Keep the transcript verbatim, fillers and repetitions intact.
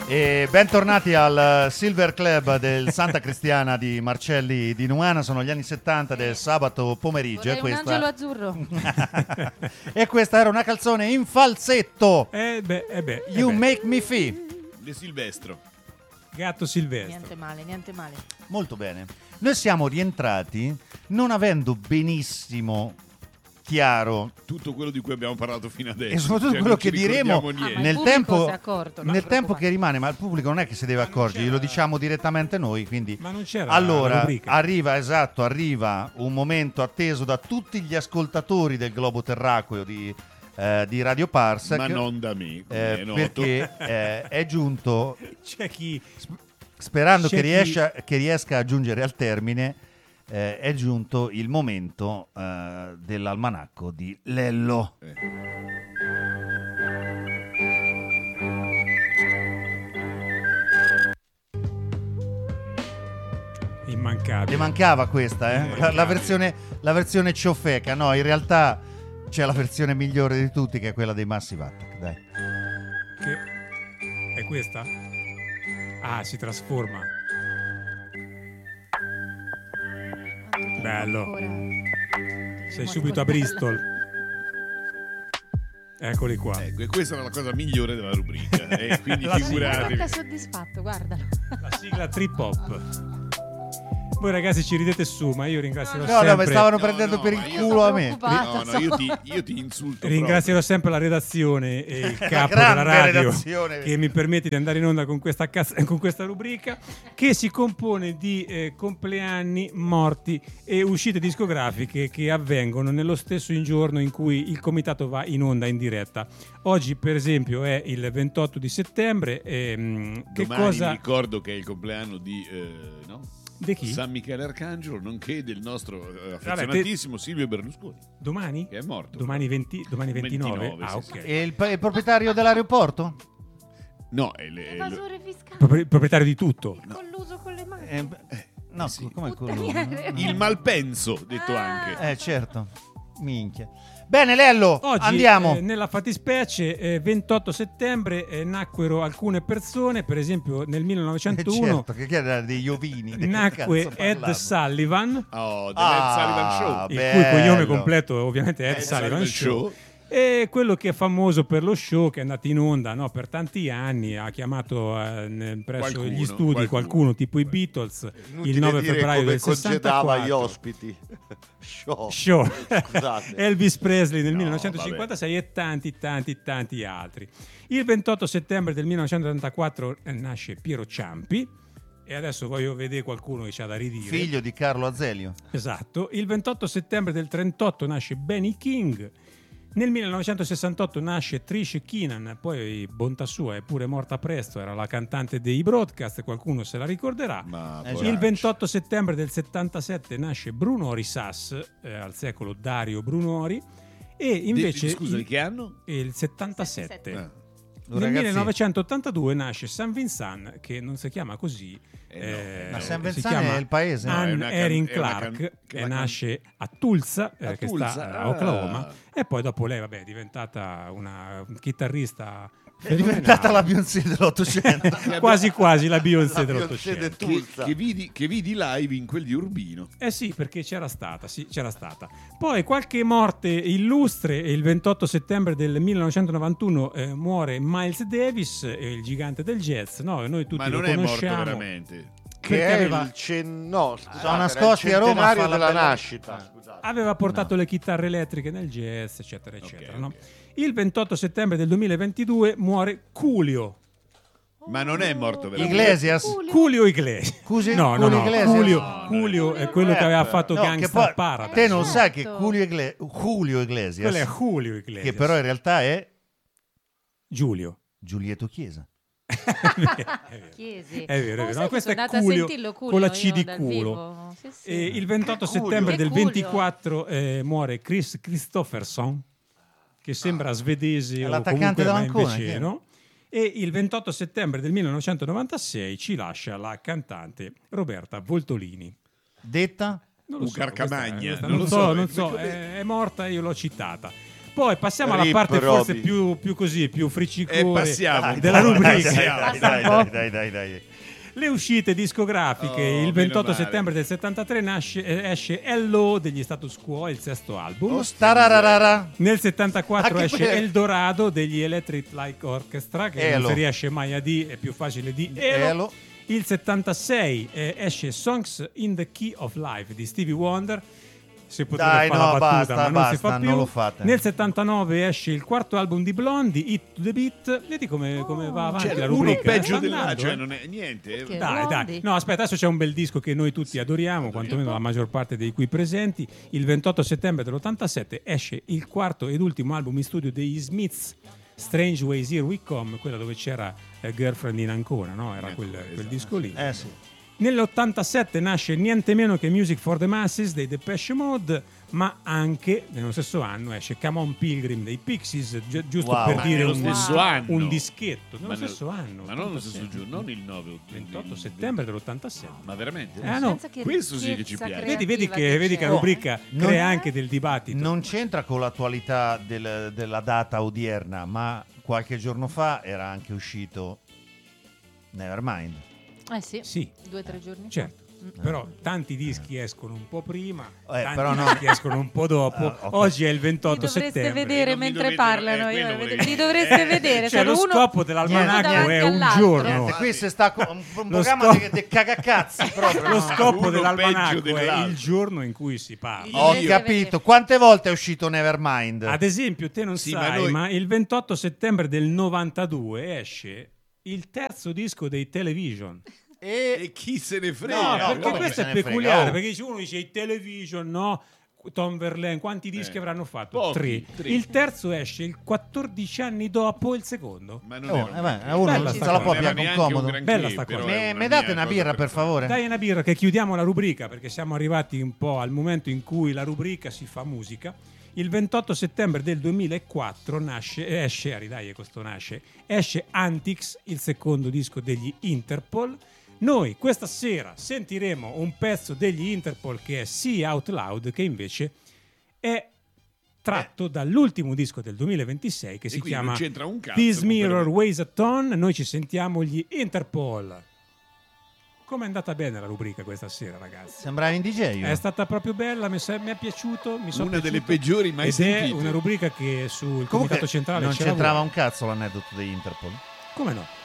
E bentornati al Silver Club del Santa Cristiana di Marcelli di Nuana. Sono gli anni settanta del sabato pomeriggio. Vorrei E questa... un angelo azzurro. E questa era una canzone in falsetto. Eh beh, eh beh, You eh beh. Make Me Feel. De Silvestro. Gatto Silvestro. Niente male, niente male. Molto bene. Noi siamo rientrati non avendo benissimo chiaro tutto quello di cui abbiamo parlato fino adesso, e soprattutto cioè, quello non ci che diremo ricordiamo niente. Ah, ma nel il pubblico tempo, si è accorto, non nel si tempo preoccupare. che rimane, ma il pubblico non è che si deve accorgere, glielo diciamo direttamente noi, quindi Ma non c'era la allora rubrica. arriva esatto arriva un momento atteso da tutti gli ascoltatori del globo terracqueo di, eh, di Radio Parsec, Ma non da me, come eh, è noto. perché eh, è giunto, C'è chi sperando C'è che chi- riesca, che riesca a giungere al termine, eh, è giunto il momento eh, dell'almanacco di Lello. Eh. immancabile. Ti mancava questa, eh? La, la versione, la versione ciofeca. No, in realtà c'è la versione migliore di tutti, che è quella dei Massive Attack, dai. Che... È questa? Ah, si trasforma. Bello. Ancora. Sei subito a Bristol. Eccoli qua. Ecco, e questa era la cosa migliore della rubrica, e quindi La figuratevi. Guarda, soddisfatto, guardalo. La sigla trip hop. Voi ragazzi ci ridete su, ma io ringrazierò No, no, sempre mi stavano No, prendendo no, per ma il io- culo a me. Preoccupata. No, no, io ti, io ti insulto Ringrazierò sempre la redazione e il capo grande della radio redazione. che mi permette di andare in onda con questa, cazz- con questa rubrica, che si compone di eh, compleanni, morti e uscite discografiche che avvengono nello stesso giorno in cui il comitato va in onda in diretta. Oggi per esempio è il ventotto di settembre. E, che Domani cosa... vi ricordo che è il compleanno di eh, no? Di chi? San Michele Arcangelo, nonché del nostro eh, affezionatissimo Silvio Berlusconi, Domani? che è morto. Domani, venti, domani ventinove? ventinove, Ah, sì, ok. E il, il proprietario dell'aeroporto? No, è le- è lo- Evasore fiscale. Propri- proprietario di tutto. Il colluso con le mani. Eh, no, sì. come quello? Puttaniere. il malpenso, detto Ah. anche. Eh, certo. Minchia. Bene, Lello, Oggi, andiamo. eh, nella fattispecie, eh, ventotto settembre, eh, nacquero alcune persone, per esempio nel Eh, millenovecentouno certo, che era degli ovini. di che nacque cazzo Ed parlavo? Sullivan, Oh, The Ah, Ed Sullivan Show. il bello. cui cognome completo ovviamente è Ed Ed Sullivan Sullivan Show. E quello che è famoso per lo show, che è andato in onda no, per tanti anni, ha chiamato eh, ne- presso Qualcuno, gli studi qualcuno, qualcuno. tipo i Beatles, Inutile il nove dire febbraio come del congedava gli sessantaquattro. ospiti. Show. Show. Scusate. Elvis Presley nel No, millenovecentocinquantasei e tanti tanti tanti altri. Il ventotto settembre del millenovecentottantaquattro eh, nasce Piero Ciampi, e adesso voglio vedere qualcuno che c'ha da ridire. Figlio di Carlo Azeglio. Esatto. Il ventotto settembre del trentotto nasce Benny King. Nel millenovecentosessantotto nasce Trish Keenan, poi bontà sua è pure morta presto, era la cantante dei Broadcast, qualcuno se la ricorderà. Ma Eh, poraccio. Il ventotto settembre del settantasette nasce Brunori Sass, eh, al secolo Dario Brunori, e invece Di- scusa, di il, che anno? il settantasette. Ah. Nel Ragazzi, millenovecentottantadue nasce Saint Vincent, che non si chiama così. Eh no, eh, ma Saint si Vincent chiama è il paese? No, è Anne una can- Erin è una can- Clark, che e la can- nasce a Tulsa, eh, A che Tulsa, sta a ah. Oklahoma, e poi dopo lei vabbè, è diventata una chitarrista è diventata la Beyoncé dell'Ottocento. quasi quasi la Beyoncé La dell'Ottocento. Beyoncé Che, Tulsa. che vidi, che vidi live in quel di Urbino. Eh sì, perché c'era stata, sì, c'era stata. Poi qualche morte illustre, il ventotto settembre del millenovecentonovantuno eh, muore Miles Davis, eh, il gigante del jazz, no? Noi tutti Ma lo non è morto conosciamo. veramente. Che perché è aveva- il cen... no, scusate, Sono era nascosti il a Roma a centenario fare la della bella- nascita. Scusate. Aveva portato le chitarre elettriche nel jazz, eccetera, eccetera. Ok, no? ok. Il ventotto settembre del duemilaventidue muore Coolio. Ma non è morto veramente. Iglesias. Julio. Coolio Iglesias. Cusi- no, no, Julio no. Iglesias. Coolio, No, Coolio no, è no, quello no, che aveva no, fatto No, che Gangsta poi Paradise. te non sai che Certo. Julio, Igle- Julio Iglesias, Quello è Julio Iglesias. che però in realtà è Giulio. Giulietto Chiesa. Chiesi. È vero, è Oh, vero. sai No, che questo sono è andata a Coolio, sentirlo, Coolio, con la C io di dal culo. vivo. Sì, sì. E il ventotto Coolio. settembre Che del Coolio. ventiquattro eh, muore Chris Christopherson, che sembra svedese È o l'attaccante comunque ma dell'Ancona, invece chi è? no. E il ventotto settembre del millenovecentonovantasei ci lascia la cantante Roberta Voltolini. Detta? Non lo so, Ucar questa- Camagna, questa non non lo so, so, non è so, come- è, è morta, io l'ho citata. Poi passiamo alla Rip parte forse Roby. più, più così, più friccicore E passiamo. Dai, della dai, rubrica. Dai, dai, dai, dai, dai, dai. Le uscite discografiche. Oh, Il ventotto meno male. settembre del settantatré nasce, eh, esce Hello degli Status Quo, il sesto album. Oh, starararara. Nel settantaquattro Anche esce per- Eldorado degli Electric Light Orchestra, che Elo. non si riesce mai a D, è più facile di Elo. Elo. Il settantasei eh, esce Songs in the Key of Life di Stevie Wonder. Si potrebbe Dai, fare no, la battuta, basta, ma non basta, si fa più. non lo fate. Nel settantanove esce il quarto album di Blondie, Hit to the Beat. Vedi come, come va avanti Cioè, la uno rubrica? peggio Sta dell'altro, andando, cioè eh. non è niente. Perché? Dai, dai. Blondie. No, aspetta, adesso c'è un bel disco che noi tutti adoriamo, quantomeno la maggior parte dei qui presenti. Il ventotto settembre dell'ottantasette esce il quarto ed ultimo album in studio degli Smiths, Strange Ways Here We Come, quella dove c'era eh, Girlfriend in Ancona, no? Era quel, quel disco lì. Eh sì. Nell'ottantasette nasce niente meno che Music for the Masses dei Depeche Mode, ma anche nello stesso anno esce Come On Pilgrim dei Pixies, gi- giusto Wow. per Ma dire nello un, stesso anno. un dischetto. Nello Ma nel- stesso anno. Ma non lo ottantasette. stesso giorno, non il nove ventotto settembre dell'ottantasette. Ma veramente? Eh, no. Pensa che Questo sì che ci ricchezza piace. Vedi, vedi creativa che, vedi che la c'è. rubrica Non- crea anche del dibattito. Non c'entra con l'attualità del- della data odierna, ma qualche giorno fa era anche uscito Nevermind. Eh sì, Sì, due o tre giorni certo. fa. Mm. Però tanti dischi escono un po' prima, Eh, tanti però no. dischi escono un po' dopo. Ah, ok. Oggi è il Li ventotto dovreste settembre. vedere Non vi mentre dovete- parlano. eh, io- quello volevo li dire. dovreste vedere. Cioè, sono lo uno- scopo dell'almanacco davanti è un all'altro. giorno. Niente, questo sta co- un, un Lo programma scopo- di, di cagacazzi proprio. Lo no? scopo Uno dell'almanacco peggio è dell'altro. il giorno in cui si parla. Ho Io- capito. Quante volte è uscito Nevermind? Ad esempio, te non Sì, sai, ma noi- ma il ventotto settembre del novantadue esce il terzo disco dei Television. E E chi se ne frega? No, no, perché come questo se è ne frega, peculiare, oh. perché dice- uno dice i Television, no? Tom Verlaine, quanti dischi Eh, avranno fatto? pochi, Tre. tre. Il terzo esce il quattordici anni dopo il secondo. Ma non Oh, era eh un beh, granché. uno Bella se sta la cosa. può Non era pigliare con neanche un comodo. granché, Bella sta però cosa. è Me, una me date mia una cosa birra per personale. favore? Dai una birra che chiudiamo la rubrica, perché siamo arrivati un po' al momento in cui la rubrica si fa musica. Il ventotto settembre del duemilaquattro nasce, eh, esce, Ari, dai, questo nasce, esce Antics, il secondo disco degli Interpol. Noi questa sera sentiremo un pezzo degli Interpol che è See Out Loud, che invece è tratto dall'ultimo disco del duemilaventisei che E si quindi chiama non c'entra un cazzo This con Mirror quello Weighs a Ton. Noi ci sentiamo gli Interpol. Com'è andata bene la rubrica questa sera, ragazzi? Sembrava in D J. io. È stata proprio bella, mi, sa- mi è piaciuto. Mi sono Una delle piaciuto. peggiori mai Ed sentite. è una rubrica che sul Comunque Comitato Centrale non c'è c'entrava lavora. un cazzo l'aneddoto degli Interpol. Come no?